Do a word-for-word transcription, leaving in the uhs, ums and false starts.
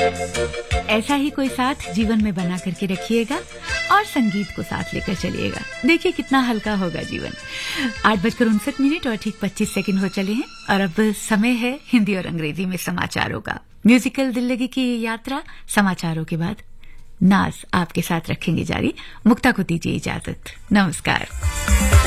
ऐसा ही कोई साथ जीवन में बना करके रखिएगा और संगीत को साथ लेकर चलिएगा। देखिए कितना हल्का होगा जीवन। आठ बजकर उनसठ मिनट और ठीक पच्चीस सेकंड हो चले हैं और अब समय है हिंदी और अंग्रेजी में समाचारों का। म्यूजिकल दिल्लगी की यात्रा समाचारों के बाद नाज आपके साथ रखेंगे जारी। मुक्ता को दीजिए इजाजत। नमस्कार।